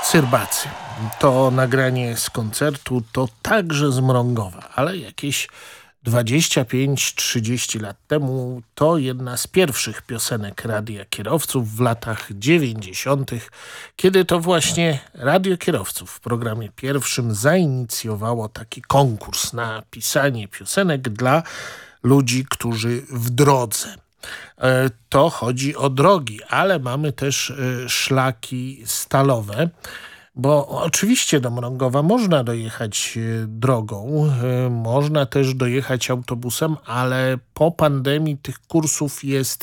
Syrbacy. To nagranie z koncertu to także z Mrągowa, ale jakieś 25-30 lat temu to jedna z pierwszych piosenek Radia Kierowców w latach 90., kiedy to właśnie Radio Kierowców w programie pierwszym zainicjowało taki konkurs na pisanie piosenek dla ludzi, którzy w drodze. To chodzi o drogi, ale mamy też szlaki stalowe, bo oczywiście do Mrągowa można dojechać drogą, można też dojechać autobusem, ale po pandemii tych kursów jest